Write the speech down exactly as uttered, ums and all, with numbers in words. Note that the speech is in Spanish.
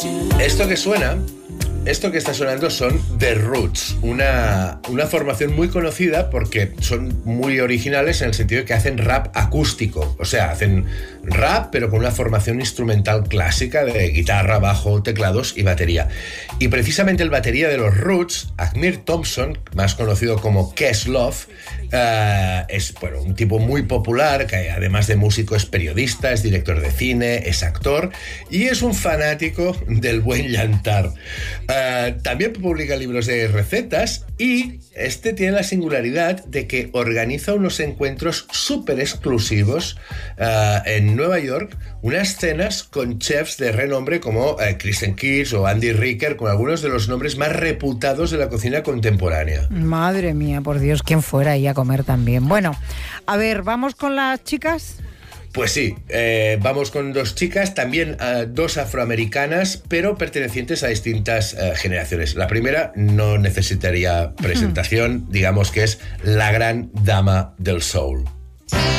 Esto que suena, esto que está sonando son The Roots, una, una formación muy conocida porque son muy originales en el sentido de que hacen rap acústico, o sea, hacen rap pero con una formación instrumental clásica de guitarra, bajo, teclados y batería. Y precisamente el batería de los Roots, Amir Thompson, más conocido como Questlove, uh, es bueno, un tipo muy popular que además de músico es periodista, es director de cine, es actor y es un fanático del buen llantar. Uh, también publica libros de recetas y este tiene la singularidad de que organiza unos encuentros súper exclusivos uh, en Nueva York, unas cenas con chefs de renombre como uh, Kristen Kiss o Andy Ricker, con algunos de los nombres más reputados de la cocina contemporánea. Madre mía, por Dios, ¿quién fuera ahí a comer también? Bueno, a ver, ¿vamos con las chicas? Pues sí, eh, vamos con dos chicas, también uh, dos afroamericanas, pero pertenecientes a distintas uh, generaciones. La primera no necesitaría presentación, digamos que es la gran dama del soul.